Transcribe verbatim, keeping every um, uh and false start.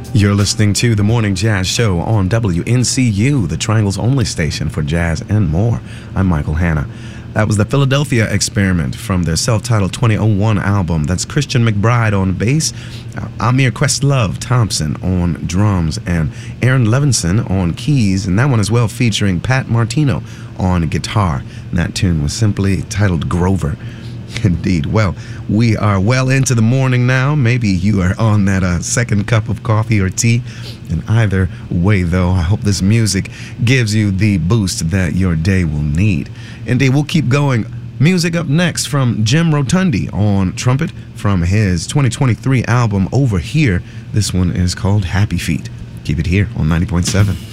You're listening to The Morning Jazz Show on W N C U, the Triangle's only station for jazz and more. I'm Michael Hanna. That was the Philadelphia Experiment from their self-titled twenty oh one album. That's Christian McBride on bass, uh, Amir Questlove Thompson on drums, and Aaron Levinson on keys, and that one as well featuring Pat Martino on guitar. And that tune was simply titled Grover. Indeed. Well, we are well into the morning now. Maybe you are on that uh, second cup of coffee or tea. In either way, though, I hope this music gives you the boost that your day will need. Indeed, we'll keep going. Music up next from Jim Rotundi on trumpet from his twenty twenty-three album Over Here. This one is called Happy Feet. Keep it here on ninety point seven.